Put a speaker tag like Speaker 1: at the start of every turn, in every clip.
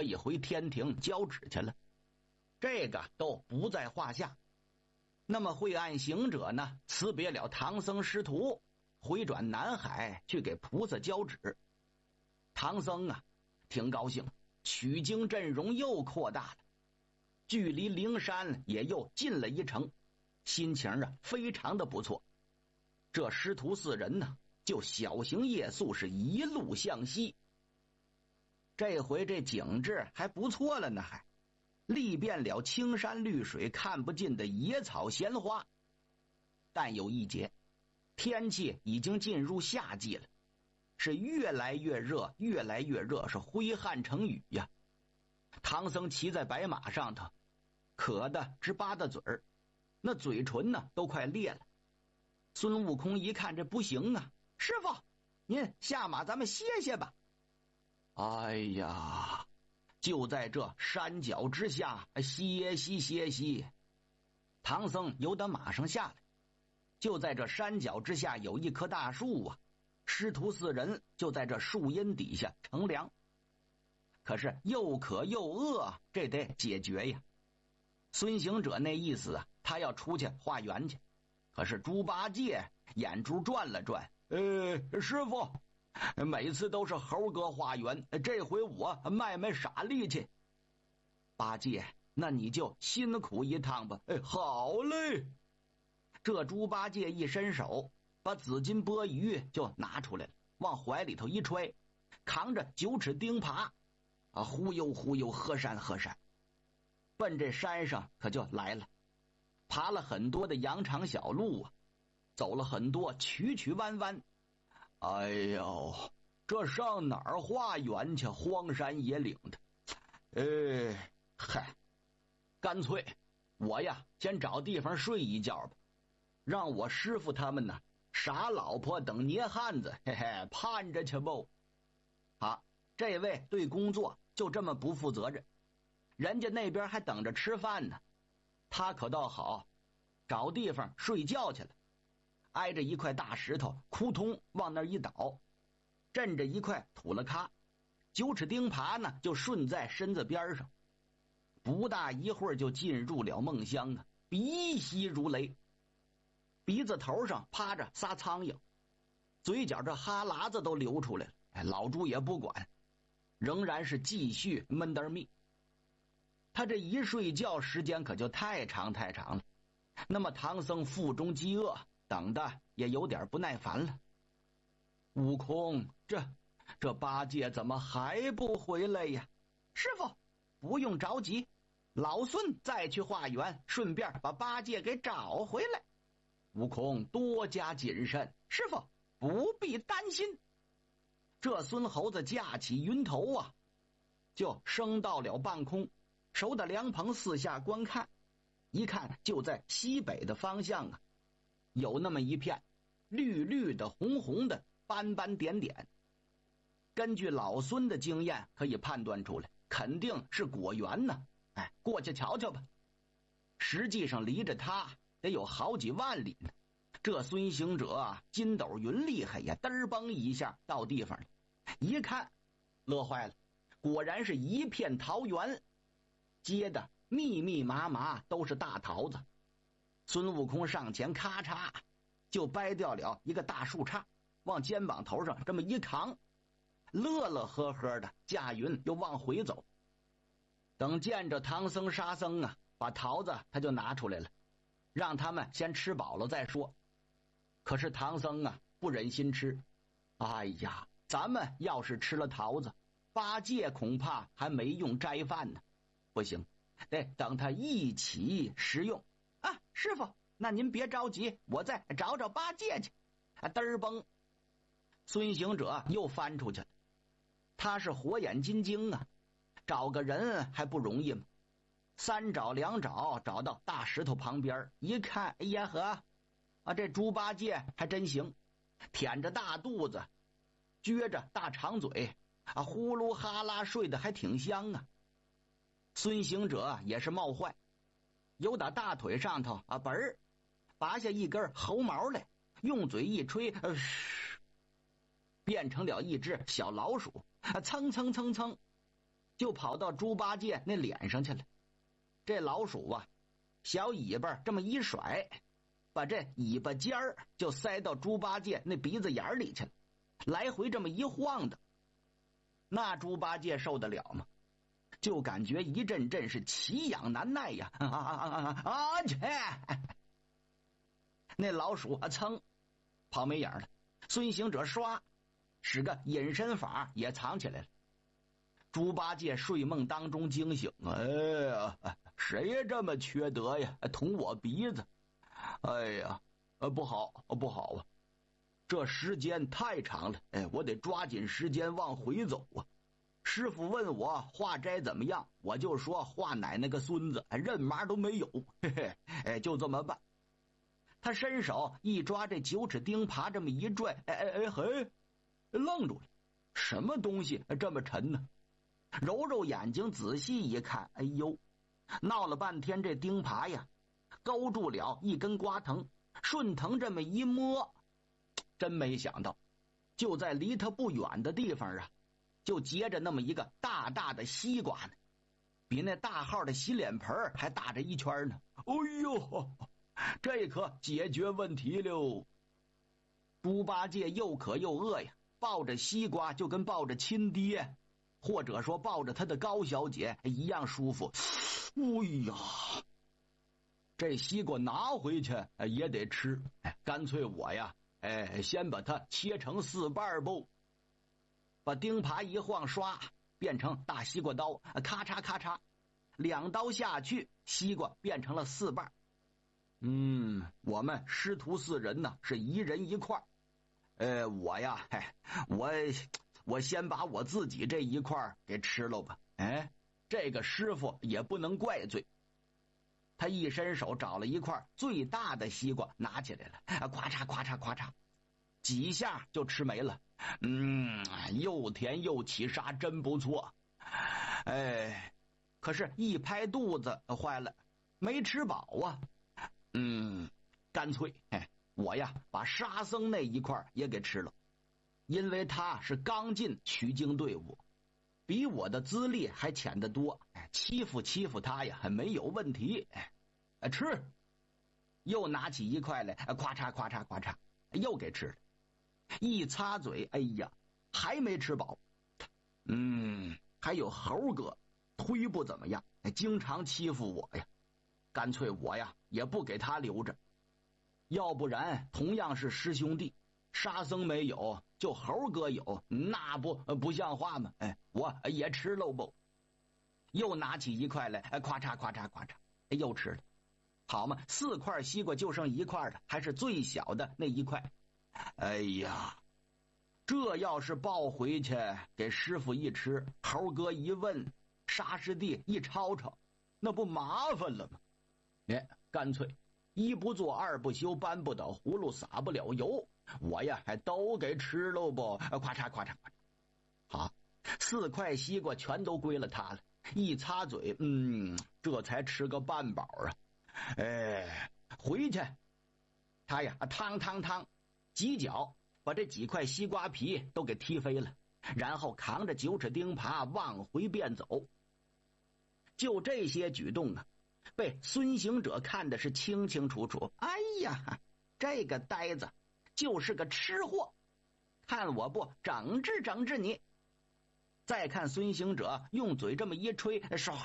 Speaker 1: 可以回天庭交旨去了，这个都不在话下。那么惠岸行者呢，辞别了唐僧师徒，回转南海去给菩萨交旨。唐僧啊，挺高兴，取经阵容又扩大了，距离灵山也又近了一程，心情啊非常的不错。这师徒4人呢，就小行夜宿，是一路向西。这回这景致还不错了呢，还历遍了青山绿水看不尽的野草闲花。但有一节，天气已经进入夏季了，是越来越热，越来越热，是挥汗成雨呀。唐僧骑在白马上头，渴得直巴的嘴儿，那嘴唇呢都快裂了。孙悟空一看这不行啊，师傅，您下马咱们歇歇吧。哎呀，就在这山脚之下歇息。唐僧由得马上下来，就在这山脚之下有一棵大树啊，师徒4人就在这树荫底下乘凉。可是又渴又饿，这得解决呀。孙行者那意思啊，他要出去化缘去。可是猪八戒眼珠转了转，师傅，每次都是猴哥化缘，这回我卖傻力气。八戒，那你就辛苦一趟吧。好嘞。这猪八戒一伸手，把紫金钵盂就拿出来了，往怀里头一揣，扛着9齿钉耙忽悠喝山，奔这山上可就来了。爬了很多的羊肠小路啊，走了很多曲曲弯弯。哎呦，这上哪儿化缘去？荒山野岭的。干脆我呀先找地方睡一觉吧，让我师傅他们呢，傻老婆等捏汉子盼着去不。这位对工作就这么不负责任，人家那边还等着吃饭呢，他可倒好，找地方睡觉去了，挨着一块大石头，扑通往那儿一倒，震着一块土了咖，9齿钉耙呢就顺在身子边上。不大一会儿就进入了梦乡啊，鼻息如雷，鼻子头上趴着仨苍蝇，嘴角这哈喇子都流出来了。老猪也不管，仍然是继续闷得密。他这一睡觉时间可就太长了，那么唐僧腹中饥饿，等的也有点不耐烦了。悟空，这八戒怎么还不回来呀？师傅，不用着急，老孙再去化缘，顺便把八戒给找回来。悟空多加谨慎，师傅不必担心。这孙猴子架起云头啊，就升到了半空，守的凉棚四下观看，一看就在西北的方向啊，有那么一片绿绿的红红的斑斑点点。根据老孙的经验可以判断出来，肯定是果园呢。过去瞧瞧吧。实际上离着他得有好几万里呢。这孙行者啊，筋斗云厉害呀，嘚儿嘣一下到地方了，一看乐坏了，果然是一片桃园，结的密密麻麻都是大桃子。孙悟空上前咔嚓就掰掉了一个大树杈，往肩膀头上这么一扛，乐乐呵呵的驾云又往回走。等见着唐僧沙僧啊，把桃子他就拿出来了，让他们先吃饱了再说。可是唐僧啊不忍心吃，哎呀，咱们要是吃了桃子，八戒恐怕还没用斋饭呢，不行，得等他一起食用啊。师傅，那您别着急，我再找找八戒去。嘚儿嘣，孙行者又翻出去了。他是火眼金睛啊，找个人还不容易吗？3找2找，找到大石头旁边，一看，哎呀呵，这猪八戒还真行，舔着大肚子，撅着大长嘴呼噜哈拉睡得还挺香啊。孙行者也是冒坏，由打大腿上头本儿拔下一根猴毛来，用嘴一吹，变成了一只小老鼠，蹭蹭蹭蹭就跑到猪八戒那脸上去了。这老鼠啊，小尾巴这么一甩，把这尾巴尖儿就塞到猪八戒那鼻子眼里去了，来回这么一晃的。那猪八戒受得了吗？就感觉一阵阵是奇痒难耐呀！切！那老鼠噌跑没影了。孙行者唰使个隐身法也藏起来了。猪八戒睡梦当中惊醒，哎呀，谁这么缺德呀？捅我鼻子！哎呀，不好不好啊！这时间太长了，我得抓紧时间往回走啊！师傅问我化斋怎么样，我就说化奶奶个孙子，任麻都没有，嘿嘿，就这么办。他伸手一抓这9齿钉耙，这么一拽，嘿，愣住了，什么东西这么沉呢？揉揉眼睛仔细一看，哎呦，闹了半天这钉耙呀，勾住了一根瓜藤，顺藤这么一摸，真没想到，就在离他不远的地方啊，就结着那么一个大大的西瓜呢，比那大号的洗脸盆还大着一圈呢。哎呦，这可解决问题喽！猪八戒又渴又饿呀，抱着西瓜就跟抱着亲爹，或者说抱着他的高小姐一样舒服。哎呀，这西瓜拿回去也得吃，干脆我呀，先把它切成4瓣不。把钉耙一晃，刷变成大西瓜刀，咔嚓咔嚓，2刀下去，西瓜变成了4瓣。我们师徒4人呢，是一人一块。我呀，我先把我自己这一块给吃了吧。这个师傅也不能怪罪。他一伸手找了一块最大的西瓜拿起来了，咵嚓咵嚓咵嚓，几下就吃没了。又甜又起沙，真不错。可是一拍肚子坏了，没吃饱啊。干脆我呀把沙僧那一块也给吃了，因为他是刚进取经队伍，比我的资历还浅得多，欺负他呀还没有问题。吃，又拿起一块来，咵嚓咵嚓咵嚓，又给吃了。一擦嘴，哎呀，还没吃饱。还有猴哥，忒不怎么样，经常欺负我呀。干脆我呀也不给他留着，要不然同样是师兄弟，沙僧没有，就猴哥有，那不像话吗？我也吃喽不。又拿起一块来，咵嚓咵嚓咵嚓，又吃了。好嘛，4块西瓜就剩1块了，还是最小的那一块。哎呀，这要是抱回去给师傅一吃，猴哥一问，沙师弟一吵吵，那不麻烦了吗？干脆1不做2不休，搬不倒葫芦撒不了油，我呀还都给吃喽不。咵嚓咵嚓咵嚓，好，4块西瓜全都归了他了。一擦嘴，这才吃个半饱啊。回去他呀汤几脚把这几块西瓜皮都给踢飞了，然后扛着9齿钉耙往回便走。就这些举动啊，被孙行者看的是清清楚楚。哎呀，这个呆子就是个吃货，看我不整治你。再看孙行者用嘴这么一吹，唰，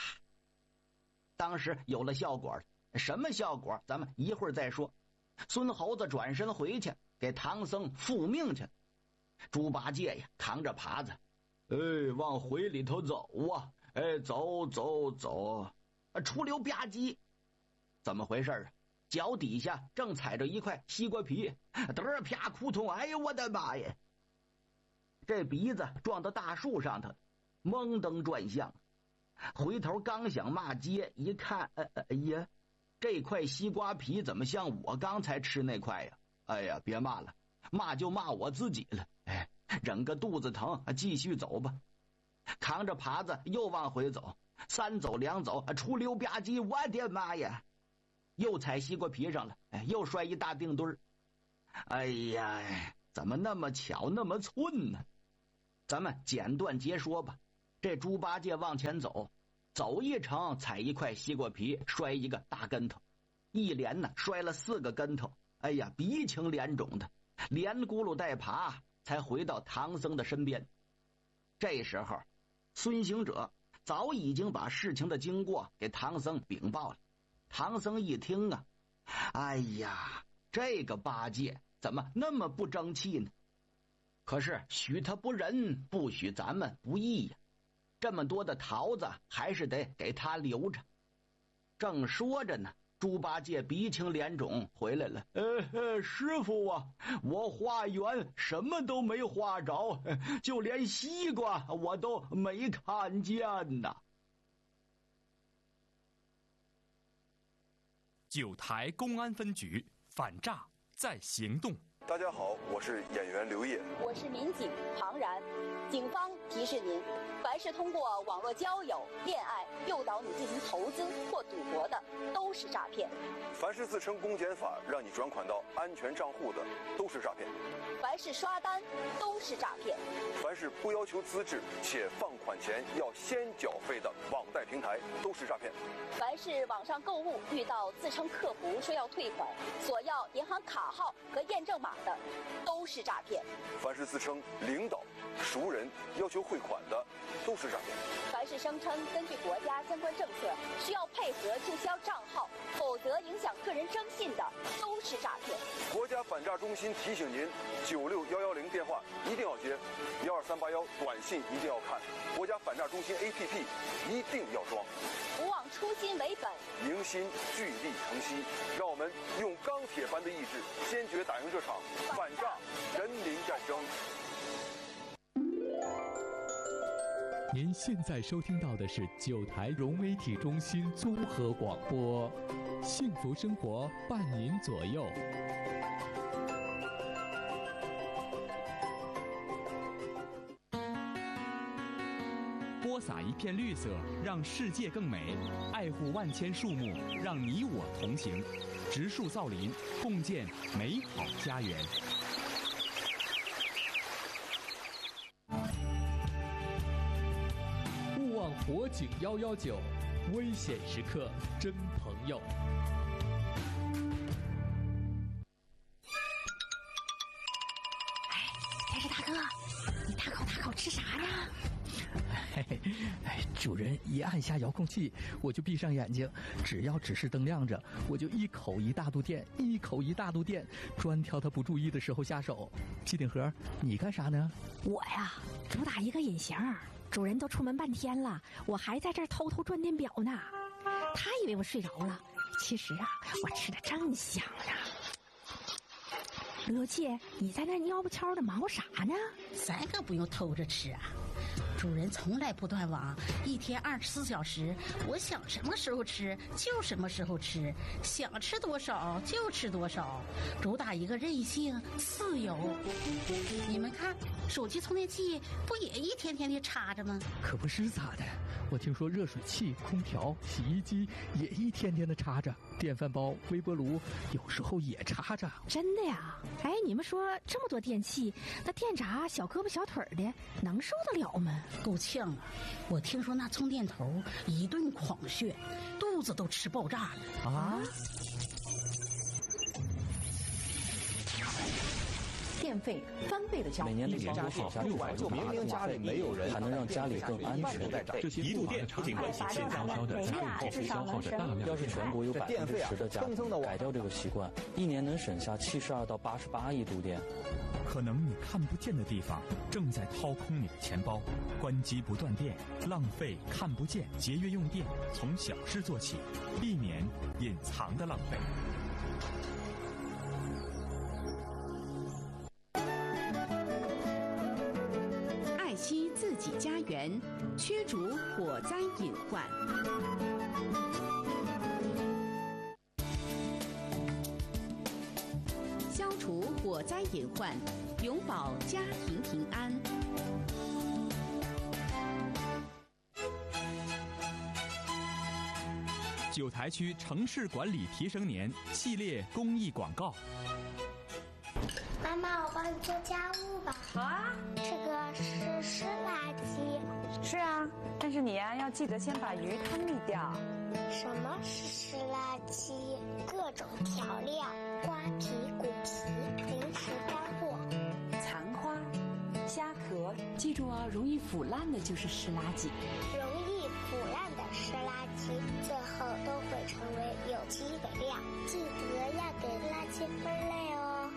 Speaker 1: 当时有了效果了。什么效果咱们一会儿再说。孙猴子转身回去给唐僧复命去了。猪八戒呀扛着耙子，往回里头走啊，走，出溜吧唧，怎么回事啊？脚底下正踩着一块西瓜皮，嘚啪扑通，哎呦我的妈呀！这鼻子撞到大树上头，蒙登转向，回头刚想骂街，一看，哎呀，这块西瓜皮怎么像我刚才吃那块呀？哎呀，别骂了，骂就骂我自己了。忍个肚子疼，继续走吧。扛着耙子又往回走，3走2走，出溜吧唧，我的妈呀！又踩西瓜皮上了，又摔一大腚墩儿。哎呀，怎么那么巧那么寸呢？咱们简短截说吧。 这猪八戒往前走，走一程踩一块西瓜皮，摔一个大跟头，一连呢摔了4个跟头，哎呀，鼻青脸肿的，连咕噜带爬才回到唐僧的身边。这时候孙行者早已经把事情的经过给唐僧禀报了。唐僧一听啊，哎呀，这个八戒怎么那么不争气呢？可是许他不仁，不许咱们不义呀，这么多的桃子还是得给他留着。正说着呢，猪八戒鼻青脸肿回来了。师傅啊，我化缘什么都没化着，就连西瓜我都没看见呐。
Speaker 2: 九台公安分局反诈在行动。
Speaker 3: 大家好，我是演员刘烨，
Speaker 4: 我是民警庞然。警方提示您，凡是通过网络交友、恋爱诱导你进行投资或赌博的，都是诈骗。
Speaker 3: 凡是自称公检法让你转款到安全账户的，都是诈骗。
Speaker 4: 凡是刷单，都是诈骗。
Speaker 3: 凡是不要求资质且放款前要先缴费的网贷平台，都是诈骗。
Speaker 4: 凡是网上购物遇到自称客服说要退款，索要银行卡号和验证码的，都是诈骗。
Speaker 3: 凡是自称领导、熟人要求汇款的，都是诈骗。
Speaker 4: 凡是声称根据国家相关政策需要配合注销账号，否则影响个人征信的，都是诈骗。
Speaker 3: 国家反诈中心提醒您：96110电话一定要接，12381短信一定要看，国家反诈中心 APP 一定要装。
Speaker 4: 不忘初心为本，
Speaker 3: 凝心聚力成溪，让我们用钢铁般的意志，坚决打赢这场反诈人民战争。
Speaker 5: 您现在收听到的是九台融媒体中心综合广播，幸福生活伴您左右。
Speaker 2: 播撒一片绿色，让世界更美；爱护万千树木，让你我同行。植树造林，共建美好家园。
Speaker 5: 勿忘火警119，危险时刻真朋友。
Speaker 6: 天使大哥，你大口吃啥呢？
Speaker 7: 主人一按下遥控器，我就闭上眼睛，只要指示灯亮着，我就一口一大肚电，一口一大肚电，专挑他不注意的时候下手。机顶盒，你干啥呢？
Speaker 6: 我呀，主打一个隐形，主人都出门半天了，我还在这儿偷偷转电表呢。他以为我睡着了，其实啊，我吃的正香呢。罗姐，你在那尿不悄的忙活啥呢？
Speaker 8: 咱可不用偷着吃啊，主人从来不断网，一天24小时，我想什么时候吃就什么时候吃，想吃多少就吃多少，主打一个任性自由。你们看，手机充电器不也一天天的插着吗？
Speaker 7: 可不是咋的，我听说热水器、空调、洗衣机也一天天的插着，电饭煲、微波炉有时候也插着。
Speaker 6: 真的呀？哎，你们说这么多电器，那电闸小胳膊小腿的能受得了吗？
Speaker 8: 够呛啊！我听说那充电头一顿狂炫，肚子都吃爆炸了
Speaker 7: 啊！
Speaker 9: 电费翻倍的交，
Speaker 10: 每年的年度好6万就明明家里没有人，还能让家里更安全。
Speaker 2: 这些一度电不仅关系现消消的家用电费消耗着大量。
Speaker 10: 要是全国有10%的家庭改掉这个习惯，一年能省下72到88亿度电。
Speaker 2: 可能你看不见的地方正在掏空你的钱包。关机不断电，浪费看不见，节约用电，从小事做起，避免隐藏的浪费。
Speaker 11: 爱惜自己家园，驱逐火灾隐患。消除火灾隐患，永保家庭平安。
Speaker 2: 九台区城市管理提升年系列公益广告。
Speaker 12: 妈妈，我帮你做家务吧。
Speaker 6: 好啊。
Speaker 12: 这个是湿垃圾。 是啊，但是你呀，要记得先把鱼汤沥掉。
Speaker 13: 什么是湿垃圾？各种调料、瓜皮、骨皮、零食干货、
Speaker 14: 残花、虾壳，记住啊，容易腐烂的就是湿垃圾。
Speaker 13: 容易腐烂的湿垃圾，最后都会成为有机肥料。记得要给垃圾分类哦。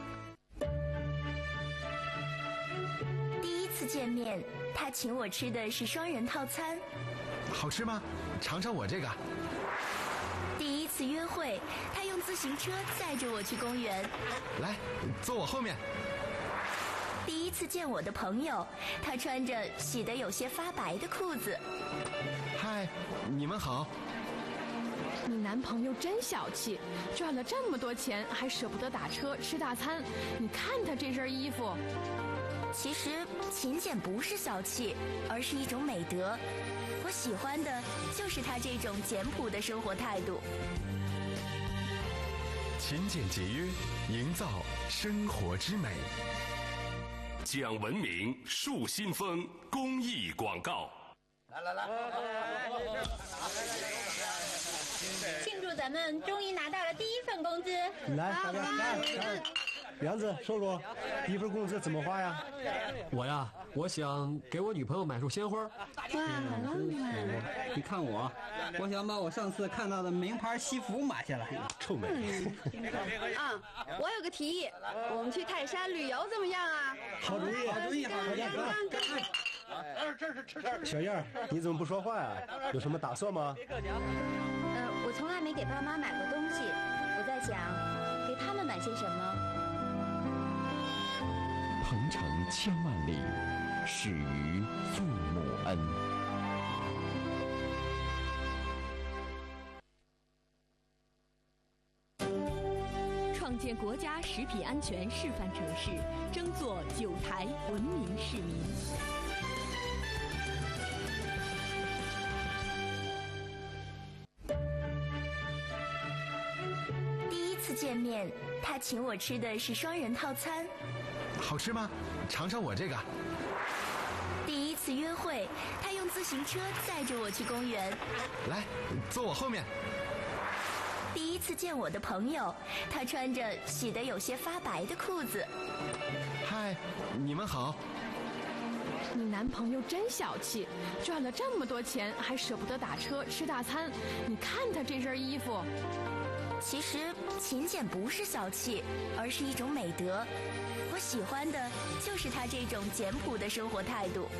Speaker 15: 第一次见面，他请我吃的是双人套餐。
Speaker 16: 好吃吗？尝尝我这个。
Speaker 15: 第一次约会，他用自行车载着我去公园。
Speaker 16: 来，坐我后面。
Speaker 15: 第一次见我的朋友，他穿着洗得有些发白的裤子。
Speaker 16: 嗨，你们好。
Speaker 6: 你男朋友真小气，赚了这么多钱还舍不得打车吃大餐。你看他这身衣服。
Speaker 15: 其实勤俭不是小气，而是一种美德。我喜欢的就是他这种简朴的生活态度。
Speaker 16: 勤俭节约，营造生活之美。
Speaker 17: 讲文明树新风公益广告。
Speaker 18: 来！
Speaker 19: 庆祝咱们终于拿到了第一份工资！
Speaker 18: 来，杨子，说说，第一份工资怎么花呀？
Speaker 20: 我想给我女朋友买束鲜花。
Speaker 19: 哇，好浪漫！
Speaker 21: 你看我想把我上次看到的名牌西服买下来。
Speaker 18: 臭美！
Speaker 19: 我有个提议，我们去泰山旅游怎么样啊？
Speaker 18: 好主意！小燕，你怎么不说话呀？有什么打算吗？
Speaker 19: 我从来没给爸妈买过东西，我在想，给他们买些什么。
Speaker 2: 鹏程千万里，始于父母恩。
Speaker 6: 创建国家食品安全示范城市，争做九台文明市民。
Speaker 15: 第一次见面，他请我吃的是双人套餐。
Speaker 16: 好吃吗？尝尝我这个。
Speaker 15: 第一次约会，他用自行车载着我去公园。
Speaker 16: 来，坐我后面。
Speaker 15: 第一次见我的朋友，他穿着洗得有些发白的裤子。
Speaker 16: 嗨，你们好。
Speaker 6: 你男朋友真小气，赚了这么多钱还舍不得打车吃大餐。你看他这身衣服。
Speaker 15: 其实勤俭不是小气，而是一种美德。我喜欢的就是他这种简朴的生活态度。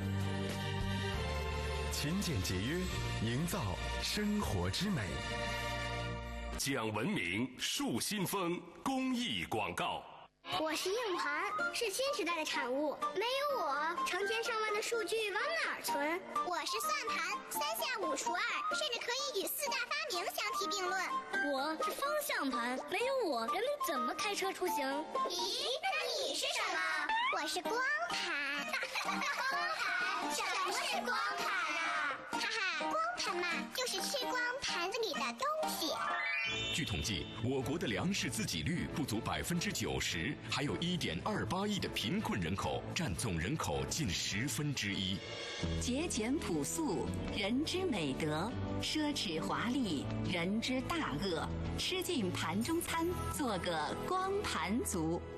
Speaker 16: 勤俭节约，营造生活之美。
Speaker 17: 讲文明树新风公益广告。
Speaker 13: 我是硬盘，是新时代的产物。没有我，成千上万的数据往哪儿存？我是算盘，3下5除2，甚至可以与4大发明相提并论。我是方向盘，没有我，人们怎么开车出行？咦，那你是什么？我是光盘。光盘？什么是光盘啊？哈哈，光盘嘛，就是吃光盘子里的东西。
Speaker 2: 据统计，我国的粮食自给率不足90%，还有1.28亿的贫困人口，占总人口近1/10。
Speaker 11: 节俭朴素，人之美德；奢侈华丽，人之大恶。吃尽盘中餐，做个光盘族。